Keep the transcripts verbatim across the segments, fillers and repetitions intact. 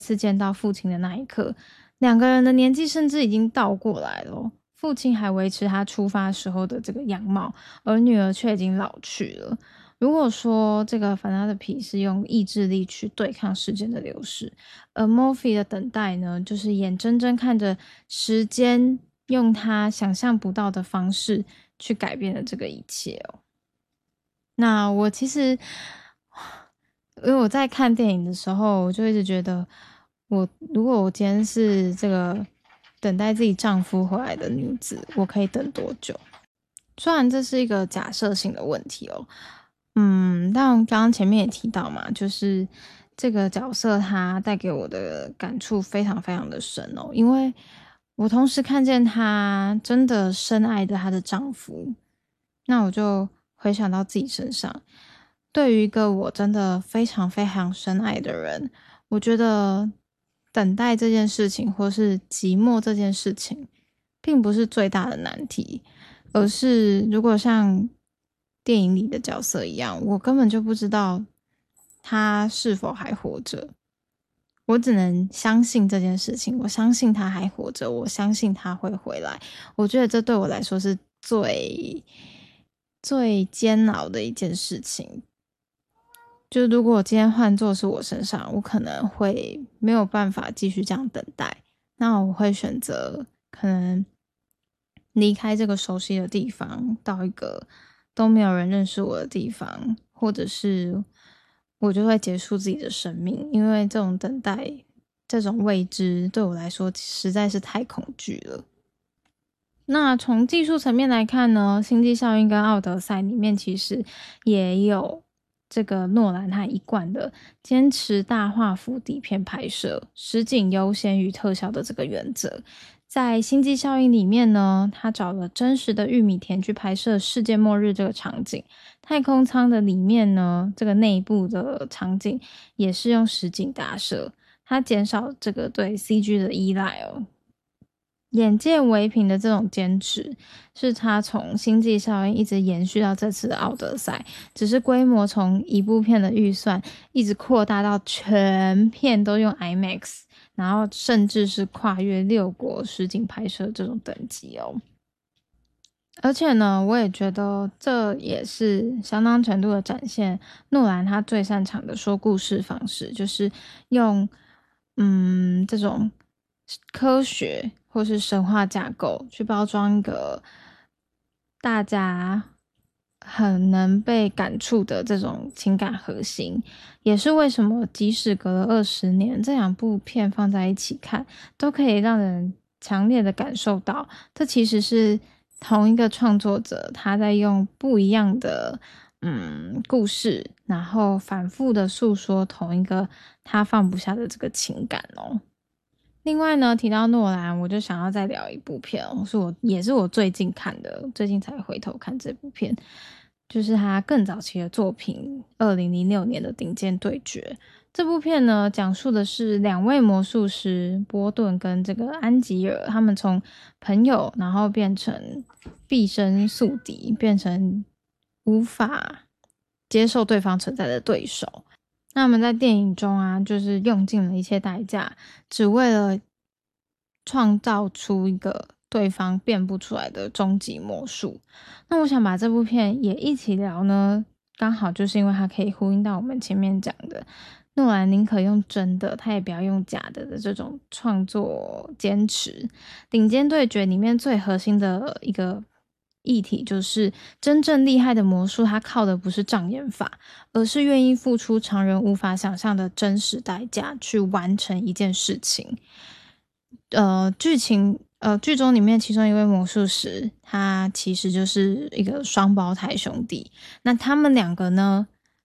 次见到父亲的那一刻，两个人的年纪甚至已经倒过来了。父亲还维持他出发时候的这个样貌，而女儿却已经老去了。如果说这个凡纳的皮是用意志力去对抗时间的流逝，而 Morphy 的等待呢，就是眼睁睁看着时间用他想象不到的方式去改变了这个一切哦。那我其实，因为我在看电影的时候，我就一直觉得我，如果我今天是这个等待自己丈夫回来的女子，我可以等多久？虽然这是一个假设性的问题哦，嗯，但刚刚前面也提到嘛，就是这个角色他带给我的感触非常非常的深哦，因为我同时看见她真的深爱着她的丈夫，那我就回想到自己身上，对于一个我真的非常非常深爱的人，我觉得等待这件事情或是寂寞这件事情并不是最大的难题，而是如果像电影里的角色一样，我根本就不知道他是否还活着，我只能相信这件事情，我相信他还活着，我相信他会回来。我觉得这对我来说是最最煎熬的一件事情。就如果今天换作是我身上，我可能会没有办法继续这样等待，那我会选择可能离开这个熟悉的地方，到一个都没有人认识我的地方，或者是我就会结束自己的生命，因为这种等待，这种未知对我来说实在是太恐惧了。那从技术层面来看呢，星际效应跟奥德赛里面其实也有这个诺兰他一贯的坚持大画幅底片拍摄，实景优先于特效的这个原则。在星际效应里面呢，他找了真实的玉米田去拍摄世界末日这个场景，太空舱的里面呢，这个内部的场景也是用实景打摄，它减少这个对 C G 的依赖哦。眼见为凭的这种坚持，是他从星际效应一直延续到这次的奥德赛，只是规模从一部片的预算一直扩大到全片都用 IMAX， 然后甚至是跨越六国实景拍摄这种等级哦。而且呢，我也觉得这也是相当程度的展现诺兰他最擅长的说故事方式，就是用嗯这种科学或是神话架构去包装一个大家很能被感触的这种情感核心，也是为什么即使隔了二十年，这两部片放在一起看，都可以让人强烈的感受到，这其实是同一个创作者他在用不一样的嗯故事，然后反复的诉说同一个他放不下的这个情感哦。另外呢，提到诺兰，我就想要再聊一部片哦，是我也是我最近看的，最近才回头看这部片，就是他更早期的作品，二零零六年的《顶尖对决》。这部片呢，讲述的是两位魔术师波顿跟这个安吉尔，他们从朋友，然后变成毕生宿敌，变成无法接受对方存在的对手。那我们在电影中啊，就是用尽了一切代价，只为了创造出一个对方变不出来的终极魔术。那我想把这部片也一起聊呢，刚好就是因为它可以呼应到我们前面讲的，诺兰宁可用真的，他也不要用假的的这种创作坚持。顶尖对决里面最核心的一个议题就是真正厉害的魔术，它靠的不是障眼法，而是愿意付出常人无法想象的真实代价去完成一件事情。呃，剧情呃剧中里面其中一位魔术师，他其实就是一个双胞胎兄弟。那他们两个呢，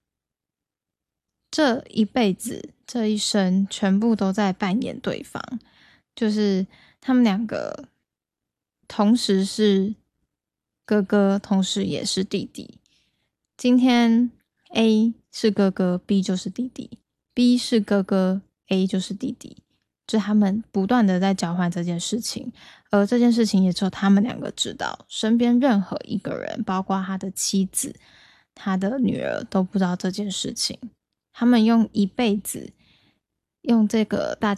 这一辈子这一生全部都在扮演对方，就是他们两个同时是哥哥，同时也是弟弟。今天 A 是哥哥 ，B 就是弟弟 ；B 是哥哥 ，A 就是弟弟。就他们不断的在交换这件事情，而这件事情也只有他们两个知道，身边任何一个人，包括他的妻子、他的女儿都不知道这件事情。他们用一辈子用这个大